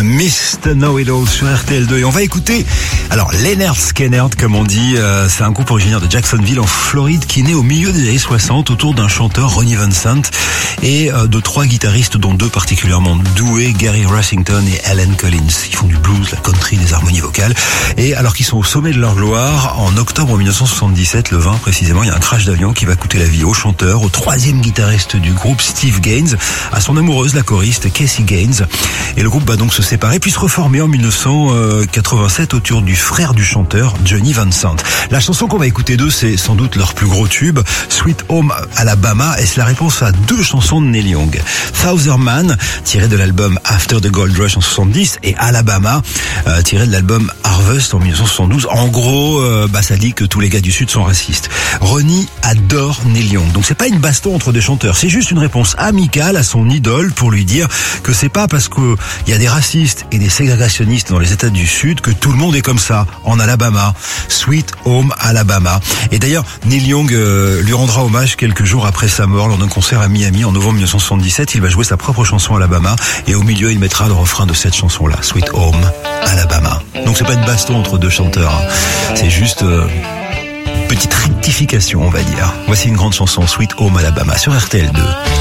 Mr. Know-It-All sur RTL2 et on va écouter Lynyrd Skynyrd comme on dit, c'est un groupe originaire de Jacksonville en Floride qui est né au milieu des années 60 autour d'un chanteur, Ronnie Vincent, et de 3 guitaristes dont 2 particulièrement doués, Gary Rossington et Allen Collins. Ils font du blues, la country, des harmonies vocales, et alors qu'ils sont au sommet de leur gloire, en octobre 1977, le 20 précisément, il y a un crash d'avion qui va coûter la vie au chanteur, au 3e guitariste du groupe, Steve Gaines, à son amoureuse, la choriste Casey Gaines, et le groupe va donc se séparer puis se reformer en 1987 autour du frère du chanteur, Johnny Vincent. La chanson qu'on va écouter d'eux, c'est sans doute leur plus gros tube, Sweet Home Alabama, et c'est la réponse à 2 chansons de Neil Young. Thousand Man, tiré de l'album After the Gold Rush en 70, et Alabama, tiré de l'album Harvest en 1972. En gros, ça dit que tous les gars du Sud sont racistes. Ronnie adore Neil Young, donc c'est pas une baston entre 2 chanteurs, c'est juste une réponse amicale à son idole pour lui dire que c'est pas parce qu'il y a des racistes et des ségrégationnistes dans les États du Sud que tout le monde est comme ça en Alabama. Sweet Home Alabama. Et d'ailleurs, Neil Young lui rendra hommage quelques jours après sa mort lors d'un concert à Miami en novembre 1977. Il va jouer sa propre chanson Alabama et au milieu il mettra le refrain de cette chanson-là, Sweet Home Alabama. Donc c'est pas une baston entre 2 chanteurs, hein. C'est juste une petite rectification, on va dire. Voici une grande chanson, Sweet Home Alabama sur RTL2.